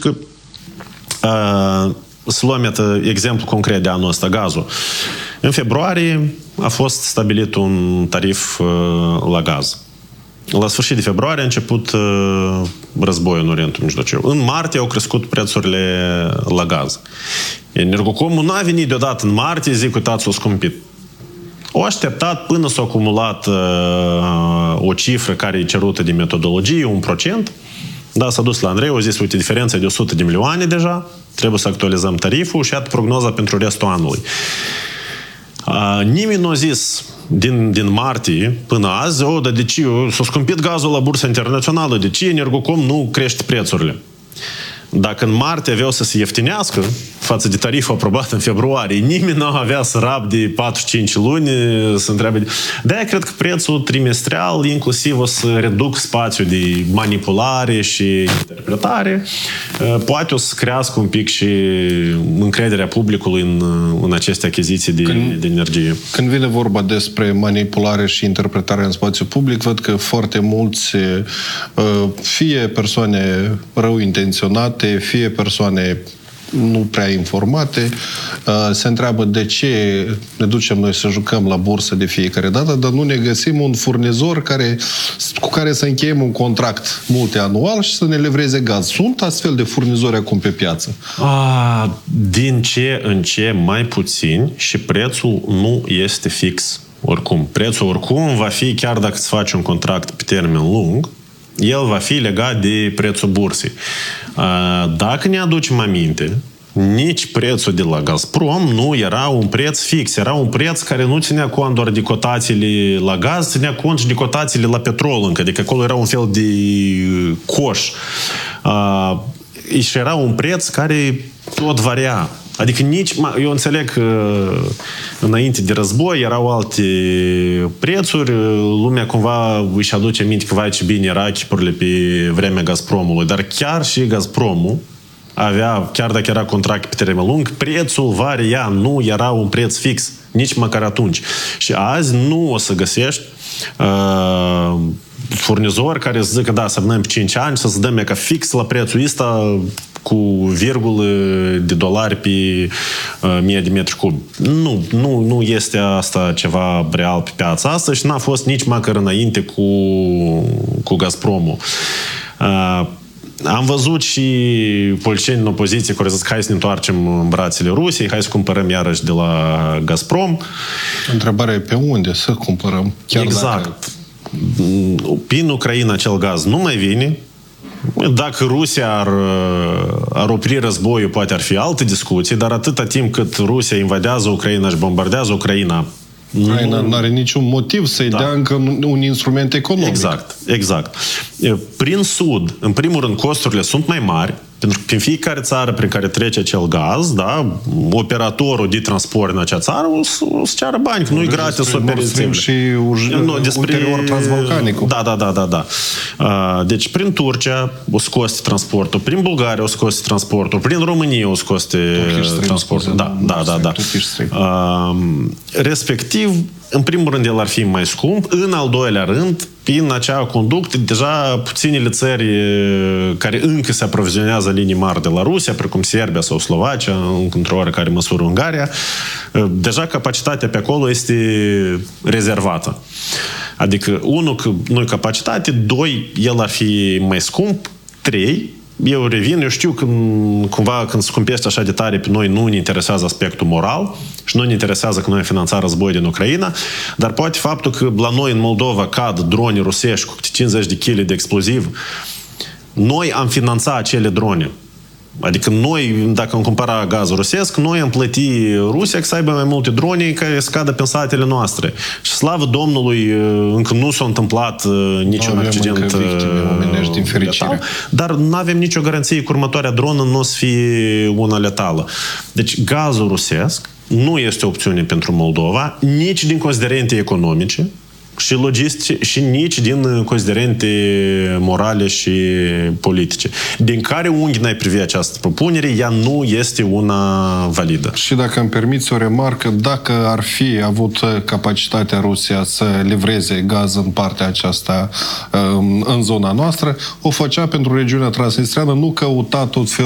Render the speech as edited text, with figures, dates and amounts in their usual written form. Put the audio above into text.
că să luăm exemplu concret de anul ăsta, gazul. În februarie a fost stabilit un tarif la gaz. La sfârșit de februarie a început războiul în Orientul Mijlociu. În martie au crescut prețurile la gaz. Energocomul n-a venit deodată în martie, zic, uitați, s-a scumpit. Au așteptat până s-a acumulat o cifră care e cerută de metodologie, 1%. Da, s-a dus la Andrei, au zis, uite, diferența e de 100 de milioane deja, trebuie să actualizăm tariful și iată prognoza pentru restul anului. Nimeni nu a zis din martie până azi, dar de ce s-a scumpit gazul la bursa internațională, de ce Energocom nu crește prețurile? Dacă în martie aveau să se ieftinească față de tariful aprobat în februarie, nimeni nu avea să de 4-5 luni să întrebe. De-aia cred că prețul trimestrial inclusiv o să reduc spațiul de manipulare și interpretare. Poate o să crească un pic și încrederea publicului în aceste achiziții de energie. Când vine vorba despre manipulare și interpretare în spațiu public, văd că foarte mulți, fie persoane rău intenționate, fie persoane nu prea informate, se întreabă de ce ne ducem noi să jucăm la bursă de fiecare dată, dar nu ne găsim un furnizor cu care să încheiem un contract multianual și să ne livreze gaz. Sunt astfel de furnizori acum pe piață? Din ce în ce mai puțin și prețul nu este fix oricum. Prețul oricum va fi, chiar dacă îți faci un contract pe termen lung, el va fi legat de prețul bursei. Dacă ne aducem aminte, nici prețul de la Gazprom nu era un preț fix. Era un preț care nu ținea cont doar de cotațiile la gaz, ținea cont și de cotațiile la petrol încă. Adică acolo era un fel de coș. Și era un preț care tot varia. Adică eu înțeleg că înainte de război erau alte prețuri, lumea cumva își aduce aminte că vai ce bine era chipurile pe vremea Gazpromului, dar chiar și Gazpromul avea, chiar dacă era contract pe termen lung, prețul varia, nu era un preț fix, nici măcar atunci. Și azi nu o să găsești furnizori care să zică, da, să vinem pe 5 ani, să dăm ca fix la prețul ăsta cu virgulă de dolari pe 1000 de metri cub. Nu este asta ceva real pe piața asta și n-a fost nici măcar înainte cu Gazpromul. Am văzut și politicieni în opoziție care zic, hai să ne întoarcem în brațele Rusiei, hai să cumpărăm iarăși de la Gazprom. Întrebarea e pe unde să cumpărăm? Chiar exact. Prin Ucraina acel gaz nu mai vine. Dacă Rusia ar opri războiul, poate ar fi alte discuții, dar atâta timp cât Rusia invadează Ucraina și bombardează Ucraina, nu are niciun motiv să-i dea încă un instrument economic. Exact. Prin Sud, în primul rând, costurile sunt mai mari, pentru că prin fiecare țară prin care trece acel gaz, da, operatorul de transport în acea țară o să ceară bani, că nu-i gratis să opere rețelele. Și ulterior transbalcanicul. Da. Deci prin Turcia o scoste transportul, prin Bulgaria o scoste transportul, prin România o scoste transportul. Da. Respectiv, în primul rând, el ar fi mai scump. În al doilea rând, prin acea conductă, deja puținele țări care încă se aprovizionează linii mari de la Rusia, precum Serbia sau Slovacia, într-o oarecare măsură Ungaria, deja capacitatea pe acolo este rezervată. Adică, unu, că nu-i capacitate, doi, el ar fi mai scump, trei, eu știu că cumva când scumpește așa de tare pe noi nu ne interesează aspectul moral și nu ne interesează că noi am finanțat război din Ucraina, dar poate faptul că la noi în Moldova cad drone rusești cu 50 de kg de exploziv, noi am finanțat acele drone. Adică noi, dacă am cumpărat gaz rusesc, noi am plătit Rusia să aibă mai multe drone care scadă pe satele noastre. Și slavă Domnului, încă nu s-a întâmplat niciun accident din fericire. Dar nu avem nicio garanție că următoarea dronă nu o să fie una letală. Deci gazul rusesc nu este o opțiune pentru Moldova, nici din considerente economice și logistice și nici din considerente morale și politice. Din care unghi n-ai privi această propunere, ea nu este una validă. Și dacă îmi permiți o remarcă, dacă ar fi avut capacitatea Rusia să livreze gaz în partea aceasta, în zona noastră, o făcea pentru regiunea transnistreană, nu căuta tot felul